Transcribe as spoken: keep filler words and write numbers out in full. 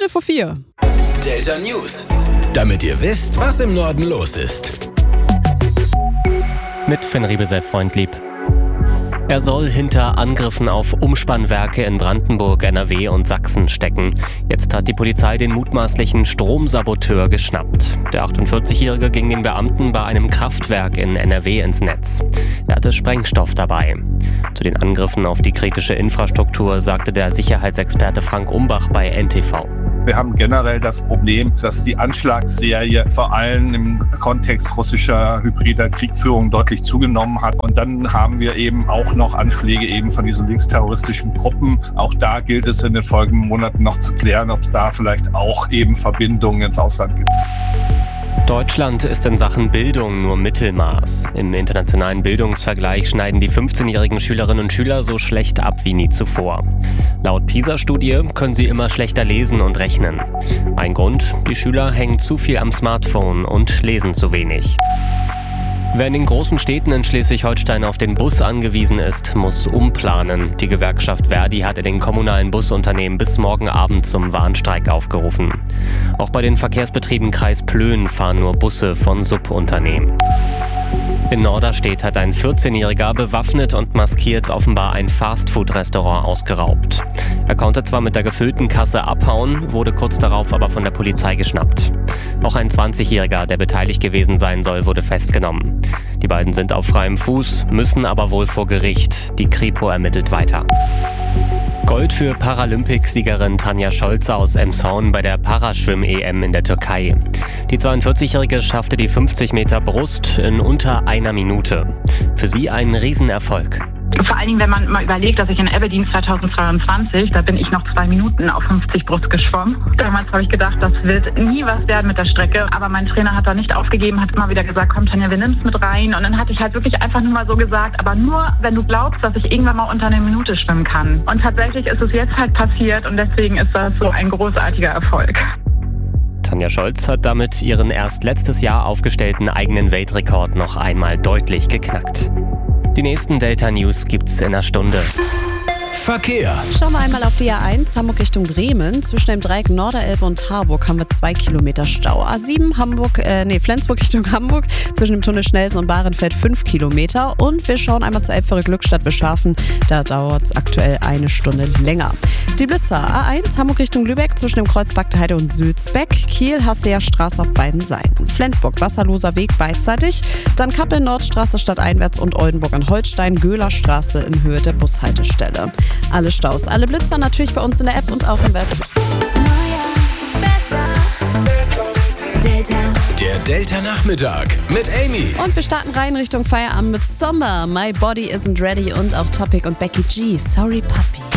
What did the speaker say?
Viertel vor vier. Delta News. Damit ihr wisst, was im Norden los ist. Mit Finn Riebesell-Freundlieb. Er soll hinter Angriffen auf Umspannwerke in Brandenburg, N R W und Sachsen stecken. Jetzt hat die Polizei den mutmaßlichen Stromsaboteur geschnappt. Der achtundvierzigjährige ging den Beamten bei einem Kraftwerk in N R W ins Netz. Er hatte Sprengstoff dabei. Zu den Angriffen auf die kritische Infrastruktur sagte der Sicherheitsexperte Frank Umbach bei N T V. Wir haben generell das Problem, dass die Anschlagsserie vor allem im Kontext russischer hybrider Kriegführung deutlich zugenommen hat. Und dann haben wir eben auch noch Anschläge eben von diesen linksterroristischen Gruppen. Auch da gilt es in den folgenden Monaten noch zu klären, ob es da vielleicht auch eben Verbindungen ins Ausland gibt. Deutschland ist in Sachen Bildung nur Mittelmaß. Im internationalen Bildungsvergleich schneiden die fünfzehnjährigen Schülerinnen und Schüler so schlecht ab wie nie zuvor. Laut PISA-Studie können sie immer schlechter lesen und rechnen. Ein Grund: die Schüler hängen zu viel am Smartphone und lesen zu wenig. Wer in den großen Städten in Schleswig-Holstein auf den Bus angewiesen ist, muss umplanen. Die Gewerkschaft Verdi hat in den kommunalen Busunternehmen bis morgen Abend zum Warnstreik aufgerufen. Auch bei den Verkehrsbetrieben Kreis Plön fahren nur Busse von Subunternehmen. In Norderstedt hat ein vierzehnjähriger bewaffnet und maskiert offenbar ein Fastfood-Restaurant ausgeraubt. Er konnte zwar mit der gefüllten Kasse abhauen, wurde kurz darauf aber von der Polizei geschnappt. Auch ein zwanzigjähriger, der beteiligt gewesen sein soll, wurde festgenommen. Die beiden sind auf freiem Fuß, müssen aber wohl vor Gericht. Die Kripo ermittelt weiter. Gold für Paralympicsiegerin Tanja Scholze aus Emshorn bei der Paraschwimm-E M in der Türkei. Die zweiundvierzigjährige schaffte die fünfzig Meter Brust in unter einer Minute. Für sie ein Riesenerfolg. Vor allen Dingen, wenn man mal überlegt, dass ich in Aberdeen zweitausendzweiundzwanzig, da bin ich noch zwei Minuten auf fünfzig Brust geschwommen. Damals habe ich gedacht, das wird nie was werden mit der Strecke. Aber mein Trainer hat da nicht aufgegeben, hat immer wieder gesagt, komm Tanja, wir nehmen es mit rein. Und dann hatte ich halt wirklich einfach nur mal so gesagt, aber nur, wenn du glaubst, dass ich irgendwann mal unter einer Minute schwimmen kann. Und tatsächlich ist es jetzt halt passiert und deswegen ist das so ein großartiger Erfolg. Tanja Scholz hat damit ihren erst letztes Jahr aufgestellten eigenen Weltrekord noch einmal deutlich geknackt. Die nächsten Delta News gibt's in einer Stunde. Verkehr. Schauen wir einmal auf die A eins, Hamburg Richtung Bremen. Zwischen dem Dreieck Norderelbe und Harburg haben wir zwei Kilometer Stau. A sieben, Hamburg, äh, nee, Flensburg Richtung Hamburg. Zwischen dem Tunnel Schnelsen und Bahrenfeld fünf Kilometer. Und wir schauen einmal zur Elbphilharmonie Glückstadt Wischafen. Da dauert es aktuell eine Stunde länger. Die Blitzer. A eins, Hamburg Richtung Lübeck. Zwischen dem Kreuz Bagdeheide und Sülzbeck. Kiel, Hasseer Straße auf beiden Seiten. Flensburg, Wasserloser Weg beidseitig. Dann Kappel, Nordstraße stadteinwärts und Oldenburg an Holstein. Göhler Straße in Höhe der Bushaltestelle. Alle Staus, alle Blitzer natürlich bei uns in der App und auch im Web. Delta. Der Delta-Nachmittag mit Amy. Und wir starten rein Richtung Feierabend mit Sommer. My Body Isn't Ready und auch Topic und Becky G. Sorry Puppy.